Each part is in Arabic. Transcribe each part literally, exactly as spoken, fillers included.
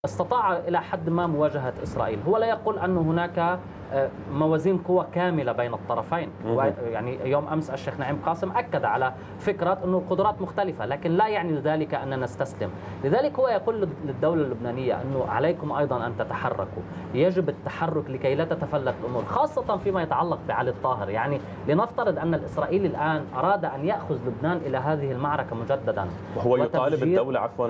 استطاع إلى حد ما مواجهة إسرائيل. هو لا يقول أن هناك موازين قوى كاملة بين الطرفين. يعني يوم أمس الشيخ نعيم قاسم أكد على فكرة أن القدرات مختلفة، لكن لا يعني ذلك أننا نستسلم. لذلك هو يقول للدولة اللبنانية أنه عليكم أيضا أن تتحركوا، يجب التحرك لكي لا تتفلت الأمور، خاصة فيما يتعلق بعلي الطاهر. يعني لنفترض أن الإسرائيلي الآن أراد أن يأخذ لبنان إلى هذه المعركة مجددا، وهو يطالب الدولة عفوا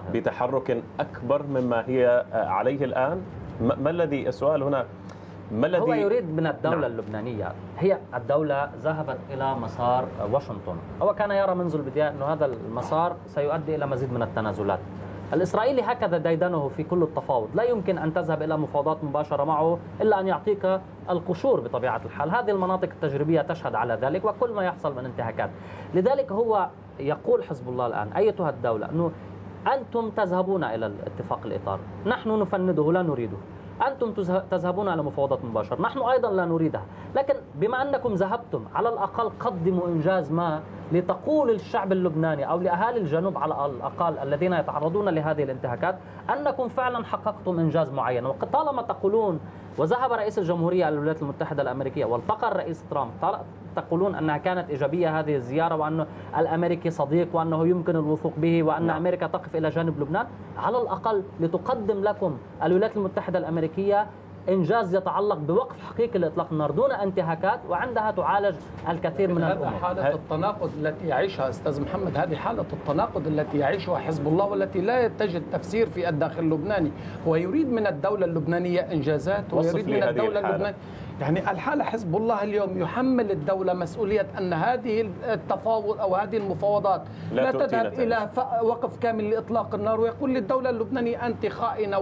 بتحرك أكبر مما هي عليه الآن. ما الذي السؤال هنا؟ ما الذي هو يريد من الدولة نعم. اللبنانية، هي الدولة ذهبت إلى مسار واشنطن. هو كان يرى منذ البداية أن هذا المسار سيؤدي إلى مزيد من التنازلات. الإسرائيلي هكذا ديدنه في كل التفاوض، لا يمكن أن تذهب إلى مفاوضات مباشرة معه إلا أن يعطيك القشور بطبيعة الحال. هذه المناطق التجريبية تشهد على ذلك، وكل ما يحصل من انتهاكات. لذلك هو يقول حزب الله الآن أيتها الدولة أنه أنتم تذهبون إلى الاتفاق الإطار، نحن نفنده لا نريده. أنتم تذهبون على مفاوضات مباشرة، نحن أيضا لا نريدها. لكن بما أنكم ذهبتم، على الأقل قدموا إنجاز ما لتقول للشعب اللبناني أو لأهالي الجنوب على الأقل الذين يتعرضون لهذه الانتهاكات أنكم فعلا حققتم إنجاز معين. وطالما تقولون، وذهب رئيس الجمهورية الولايات المتحدة الأمريكية والتقى الرئيس ترامب، تقولون أنها كانت إيجابية هذه الزيارة، وأنه الأمريكي صديق وأنه يمكن الوثوق به، وأن نعم. أمريكا تقف إلى جانب لبنان، على الأقل لتقدم لكم الولايات المتحدة الأمريكية إنجاز يتعلق بوقف حقيقي لإطلاق النار دون انتهاكات، وعندها تعالج الكثير من الأمور. هذا حالة التناقض التي يعيشها أستاذ محمد، هذه حالة التناقض التي يعيشها حزب الله والتي لا تجد تفسير في الداخل اللبناني. هو يريد من الدولة اللبنانية إنجازات، ويريد من الدولة اللبنانية يعني الحالة حزب الله اليوم يحمل الدولة مسؤولية أن هذه التفاوض أو هذه المفاوضات لا, لا تذهب إلى وقف كامل لإطلاق النار، ويقول للدولة اللبنانية أنت خائنة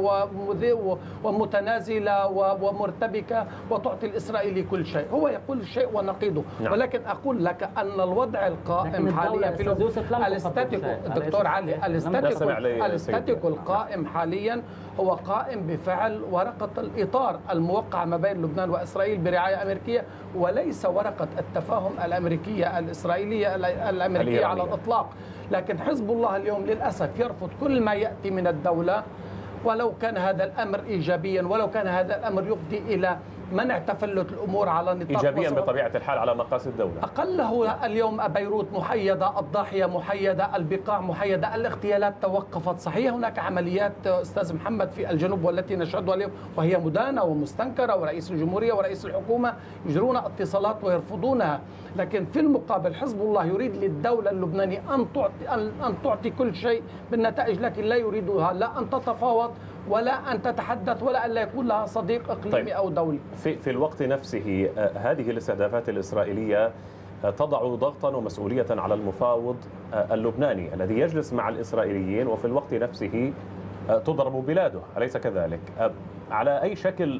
ومتنازلة ومرتبكة وتعطي الإسرائيلي كل شيء. هو يقول الشيء ونقيضه. نعم. ولكن أقول لك أن الوضع القائم حاليا في الاستاتيكو الدكتور علي الاستاتيكو الاستاتيكو القائم حاليا هو قائم بفعل ورقة الإطار الموقعة ما بين لبنان وإسرائيل برعاية أمريكية، وليس ورقة التفاهم الأمريكية الإسرائيلية الأمريكية على الإطلاق. لكن حزب الله اليوم للأسف يرفض كل ما يأتي من الدولة، ولو كان هذا الأمر إيجابيا، ولو كان هذا الأمر يفضي إلى منع تفلت الأمور على نطاق إيجابيا بطبيعة الحال على مقاس الدولة. أقله اليوم بيروت محيدة، الضاحية محيدة، البقاع محيدة، الاغتيالات توقفت. صحيح هناك عمليات أستاذ محمد في الجنوب والتي نشهدها اليوم وهي مدانة ومستنكرة، ورئيس الجمهورية ورئيس الحكومة يجرون اتصالات ويرفضونها. لكن في المقابل حزب الله يريد للدولة اللبنانية أن تعطي أن تعطي كل شيء بالنتائج، لكن لا يريدها لا أن تتفاوض ولا أن تتحدث ولا أن لا يكون لها صديق إقليمي طيب. أو دولي. في, في الوقت نفسه هذه الاستهدافات الإسرائيلية تضع ضغطا ومسؤولية على المفاوض اللبناني الذي يجلس مع الإسرائيليين، وفي الوقت نفسه تضرب بلاده، أليس كذلك؟ على أي شكل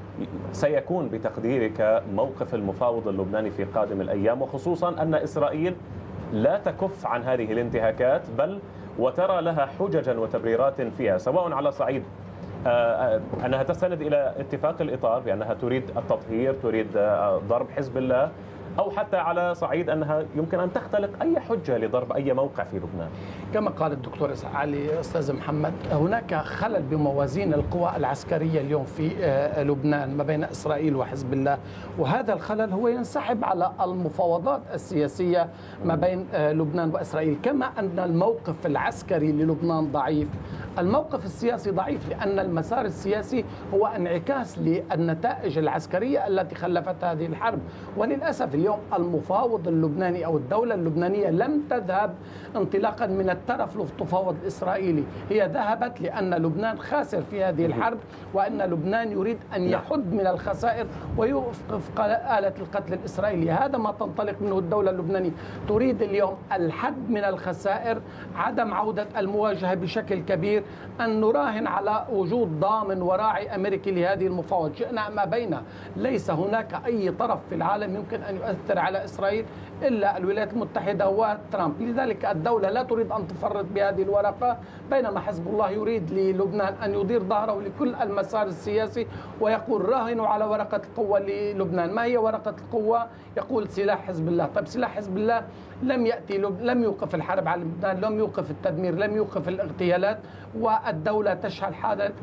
سيكون بتقديرك موقف المفاوض اللبناني في قادم الأيام، وخصوصا أن إسرائيل لا تكف عن هذه الانتهاكات بل وترى لها حججا وتبريرات فيها، سواء على صعيد أنها تستند إلى اتفاق الإطار بأنها تريد التطهير، تريد ضرب حزب الله، أو حتى على صعيد أنها يمكن أن تختلق أي حجة لضرب أي موقع في لبنان؟ كما قال الدكتور علي أستاذ محمد، هناك خلل بموازين القوى العسكرية اليوم في لبنان ما بين إسرائيل وحزب الله، وهذا الخلل هو ينسحب على المفاوضات السياسية ما بين لبنان وإسرائيل. كما أن الموقف العسكري للبنان ضعيف، الموقف السياسي ضعيف، لأن المسار السياسي هو انعكاس للنتائج العسكرية التي خلفت هذه الحرب. وللأسف اليوم المفاوض اللبناني أو الدولة اللبنانية لم تذهب انطلاقا من الترف للتفاوض الإسرائيلي، هي ذهبت لأن لبنان خاسر في هذه الحرب، وأن لبنان يريد أن يحد من الخسائر ويوقف آلة القتل الإسرائيلية. هذا ما تنطلق منه الدولة اللبنانية، تريد اليوم الحد من الخسائر، عدم عودة المواجهة بشكل كبير، أن نراهن على وجود ضامن وراعي أمريكي لهذه المفاوض. شئنا ما بينه، ليس هناك أي طرف في العالم يمكن أن يؤثر على إسرائيل إلا الولايات المتحدة وترامب. لذلك الدولة لا تريد أن تفرط بهذه الورقة، بينما حزب الله يريد للبنان أن يدير ظهره لكل المسار السياسي ويقول راهنوا على ورقة القوة للبنان. ما هي ورقة القوة؟ يقول سلاح حزب الله. طيب سلاح حزب الله لم يأتي، لم يوقف الحرب على لبنان، لم يوقف التدمير، لم يوقف الاغتيالات، والدولة تشهد حالة